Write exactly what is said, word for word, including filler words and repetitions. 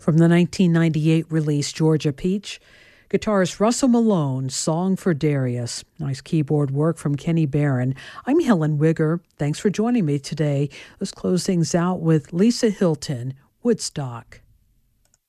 From the nineteen ninety-eight release Georgia Peach, guitarist Russell Malone, Song for Darius. Nice keyboard work from Kenny Barron. I'm Helen Wigger. Thanks for joining me today. Let's close things out with Lisa Hilton, Woodstock.